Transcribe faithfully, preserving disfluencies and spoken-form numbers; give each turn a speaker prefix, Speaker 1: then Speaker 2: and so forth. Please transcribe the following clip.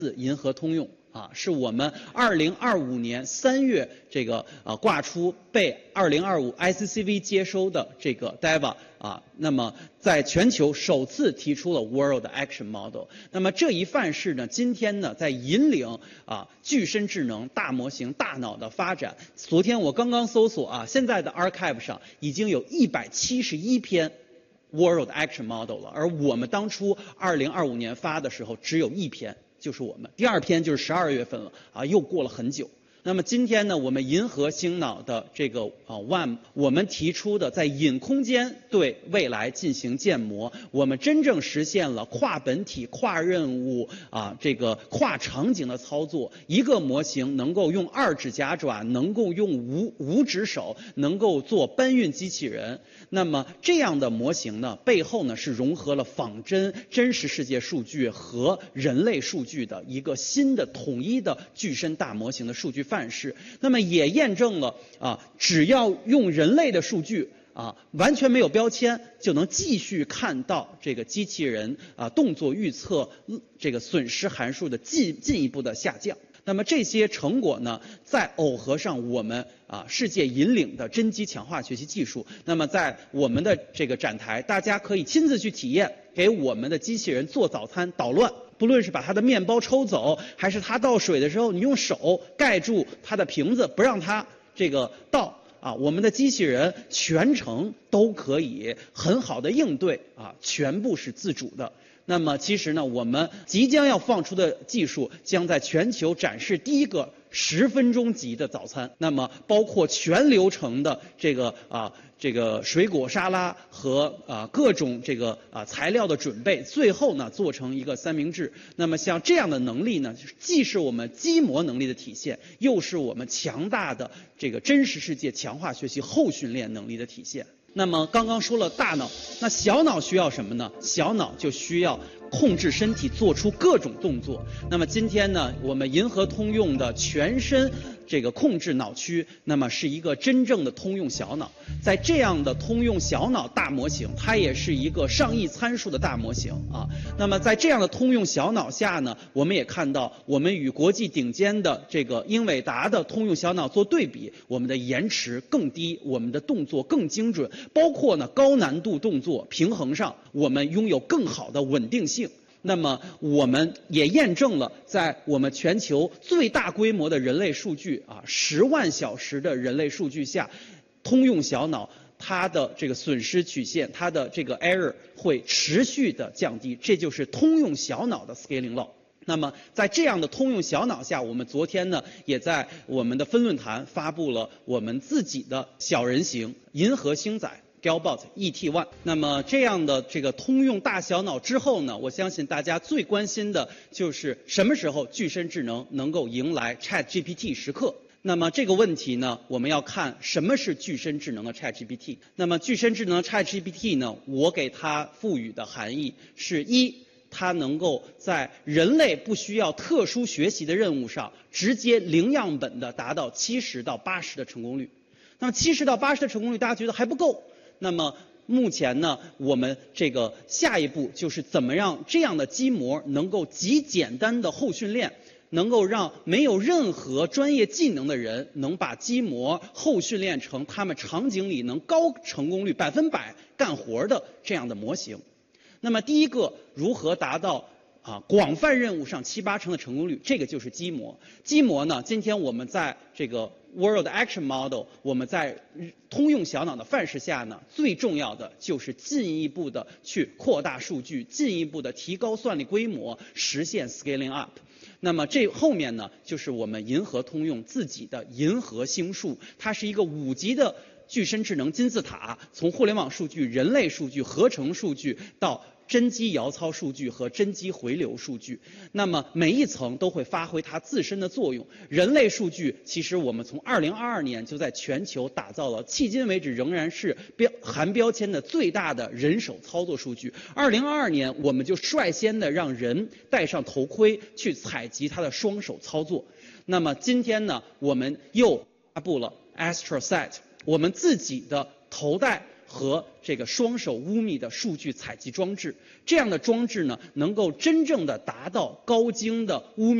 Speaker 1: 银河通用啊，是我们二零二五年三月这个呃挂出被二零二五 I C C V 接收的这个 D E V A 啊，那么在全球首次提出了 World Action Model。那么这一范式呢，今天呢在引领啊具身智能大模型大脑的发展。昨天我刚刚搜索啊，现在的 Archive 上已经有一百七十一篇 World Action Model 了，而我们当初二零二五年发的时候只有一篇。就是我们第二篇就是十二月份了啊，又过了很久。那么今天呢，我们银河星脑的这个啊 W A M， 我们提出的在隐空间对未来进行建模，我们真正实现了跨本体、跨任务啊这个跨场景的操作。一个模型能够用二指甲爪，能够用五五指手，能够做搬运机器人。那么这样的模型呢，背后呢是融合了仿真、真实世界数据和人类数据的一个新的统一的具身大模型的数据范式。那么也验证了啊，只要用人类的数据啊，完全没有标签，就能继续看到这个机器人啊动作预测这个损失函数的进进一步的下降。那么这些成果呢，在耦合上我们啊世界引领的真机强化学习技术，那么在我们的这个展台，大家可以亲自去体验，给我们的机器人做早餐捣乱。不论是把它的面包抽走，还是它倒水的时候，你用手盖住它的瓶子，不让它这个倒啊，我们的机器人全程都可以很好的应对啊，全部是自主的。那么其实呢，我们即将要放出的技术将在全球展示第一个十分钟级的早餐。那么包括全流程的这个啊这个水果沙拉和啊各种这个啊材料的准备，最后呢做成一个三明治。那么像这样的能力呢，既是我们机模能力的体现，又是我们强大的这个真实世界强化学习后训练能力的体现。那么刚刚说了大脑，那小脑需要什么呢？小脑就需要控制身体做出各种动作。那么今天呢，我们银河通用的全身这个控制脑区，那么是一个真正的通用小脑。在这样的通用小脑大模型，它也是一个上亿参数的大模型啊。那么在这样的通用小脑下呢，我们也看到，我们与国际顶尖的这个英伟达的通用小脑做对比，我们的延迟更低，我们的动作更精准，包括呢高难度动作平衡上，我们拥有更好的稳定性。那么我们也验证了，在我们全球最大规模的人类数据啊，十万小时的人类数据下，通用小脑它的这个损失曲线，它的这个 error 会持续的降低，这就是通用小脑的 scaling law。那么在这样的通用小脑下，我们昨天呢也在我们的分论坛发布了我们自己的小人形银河星仔Galbot E T 一。那么这样的这个通用大小脑之后呢，我相信大家最关心的就是什么时候具身智能能够迎来 ChatGPT 时刻。那么这个问题呢，我们要看什么是具身智能的 ChatGPT。那么具身智能 ChatGPT 呢，我给它赋予的含义是一，它能够在人类不需要特殊学习的任务上，直接零样本的达到七十到八十的成功率。那么七十到八十的成功率，大家觉得还不够。那么目前呢，我们这个下一步就是怎么让这样的机模能够极简单的后训练，能够让没有任何专业技能的人能把机模后训练成他们场景里能高成功率百分百干活的这样的模型。那么第一个，如何达到啊广泛任务上七八成的成功率，这个就是机模。机模呢，今天我们在这个 World Action Model， 我们在通用小脑的范式下呢，最重要的就是进一步的去扩大数据，进一步的提高算力规模，实现 scaling up。那么这后面呢，就是我们银河通用自己的银河星数，它是一个五级的具身智能金字塔，从互联网数据、人类数据、合成数据到真机摇操数据和真机回流数据，那么每一层都会发挥它自身的作用。人类数据其实我们从二零二二年就在全球打造了，迄今为止仍然是标含标签的最大的人手操作数据。二零二二年我们就率先的让人戴上头盔去采集它的双手操作。那么今天呢，我们又发布了 AstroSet， 我们自己的头戴和这个双手污密的数据采集装置。这样的装置呢，能够真正的达到高精的污密